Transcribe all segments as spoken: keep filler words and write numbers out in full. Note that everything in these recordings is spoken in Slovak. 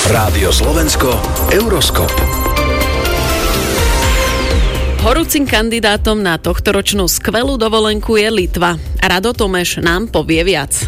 Rádio Slovensko, Euroskop. Horúcim kandidátom na tohtoročnú skvelú dovolenku je Litva. Rado Tomeš nám povie viac.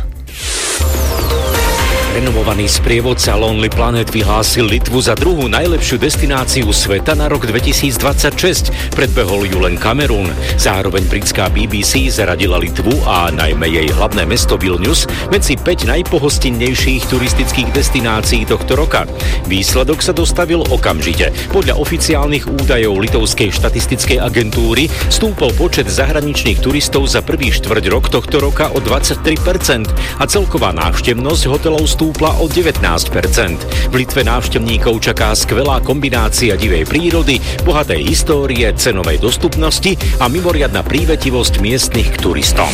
Renomovaný sprievodca Lonely Planet vyhlásil Litvu za druhú najlepšiu destináciu sveta na rok dvetisícdvadsaťšesť. Predbehol ju len Kamerún. Zároveň britská bé bé cé zaradila Litvu a najmä jej hlavné mesto Vilnius medzi päť najpohostinnejších turistických destinácií tohto roka. Výsledok sa dostavil okamžite. Podľa oficiálnych údajov litovskej štatistickej agentúry stúpol počet zahraničných turistov za prvý štvrť rok tohto roka o dvadsaťtri percent a celková návštevnosť hotelov stúpla o devätnásť percent. V Litve návštevníkov čaká skvelá kombinácia divej prírody, bohatej histórie, cenovej dostupnosti a mimoriadna prívetivosť miestnych k turistom.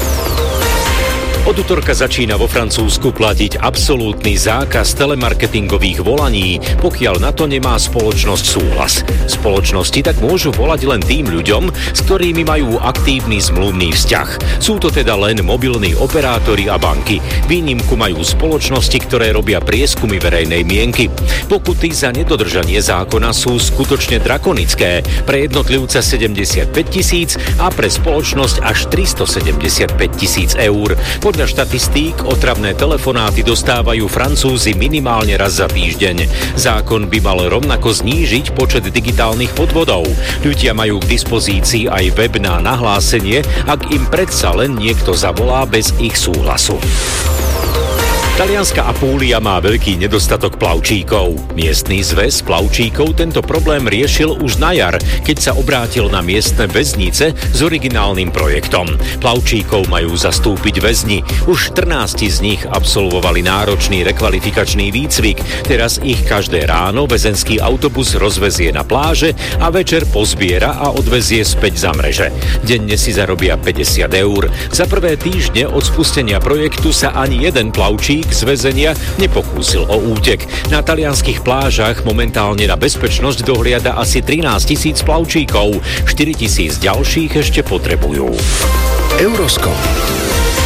Od utorka začína vo Francúzsku platiť absolútny zákaz telemarketingových volaní, pokiaľ na to nemá spoločnosť súhlas. Spoločnosti tak môžu volať len tým ľuďom, s ktorými majú aktívny zmluvný vzťah. Sú to teda len mobilní operátori a banky. Výnimku majú spoločnosti, ktoré robia prieskumy verejnej mienky. Pokuty za nedodržanie zákona sú skutočne drakonické. Pre jednotlivca sedemdesiatpäť tisíc a pre spoločnosť až tristosedemdesiatpäť tisíc eur. Podľa štatistík otravné telefonáty dostávajú Francúzi minimálne raz za týždeň. Zákon by mal rovnako znížiť počet digitálnych podvodov. Ľudia majú k dispozícii aj web na nahlásenie, ak im predsa len niekto zavolá bez ich súhlasu. Talianska Apúlia má veľký nedostatok plavčíkov. Miestny zväz plavčíkov tento problém riešil už na jar, keď sa obrátil na miestne väznice s originálnym projektom. Plavčíkov majú zastúpiť väzni. Už štrnásť z nich absolvovali náročný rekvalifikačný výcvik. Teraz ich každé ráno väzenský autobus rozvezie na pláže a večer pozbiera a odvezie späť za mreže. Denne si zarobia päťdesiat eur. Za prvé týždne od spustenia projektu sa ani jeden plavčík z väzenia nepokúsil o útek. Na talianskych plážach momentálne na bezpečnosť dohliada asi trinásť tisíc plavčíkov. štyri tisíc ďalších ešte potrebujú. Euroskop.